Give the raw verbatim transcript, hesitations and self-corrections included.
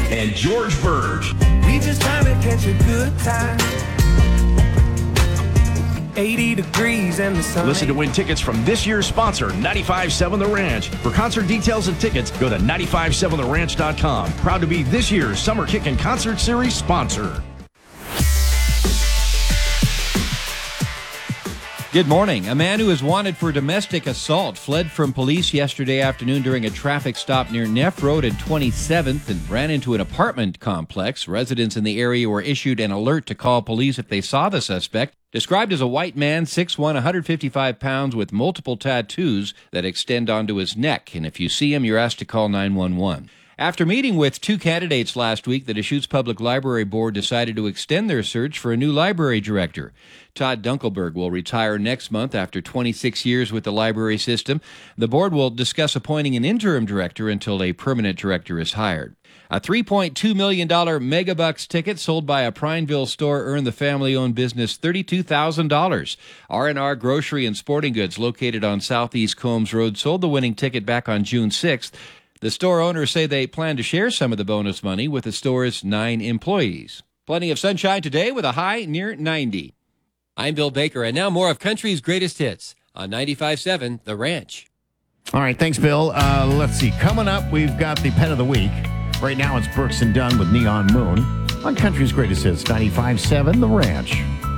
and George Burge. We just trying to catch a good time. eighty degrees and the sun. Listen to win tickets from this year's sponsor, ninety-five point seven The Ranch. For concert details and tickets, go to nine five seven the ranch dot com. Proud to be this year's Summer Kickin' Concert Series sponsor. Good morning. A man who is wanted for domestic assault fled from police yesterday afternoon during a traffic stop near Neff Road and twenty-seventh and ran into an apartment complex. Residents in the area were issued an alert to call police if they saw the suspect. Described as a white man, six foot one, one hundred fifty-five pounds, with multiple tattoos that extend onto his neck. And if you see him, you're asked to call nine one one. After meeting with two candidates last week, the Deschutes Public Library Board decided to extend their search for a new library director. Todd Dunkelberg will retire next month after twenty-six years with the library system. The board will discuss appointing an interim director until a permanent director is hired. A three point two million dollars Megabucks ticket sold by a Prineville store earned the family-owned business thirty-two thousand dollars. R and R Grocery and Sporting Goods, located on Southeast Combs Road, sold the winning ticket back on June sixth. The store owners say they plan to share some of the bonus money with the store's nine employees. Plenty of sunshine today with a high near ninety. I'm Bill Baker, and now more of country's greatest hits on ninety-five point seven The Ranch. All right, thanks, Bill. Uh, let's see. Coming up, we've got the Pet of the Week. Right now, it's Brooks and Dunn with Neon Moon on country's greatest hits, ninety-five point seven The Ranch.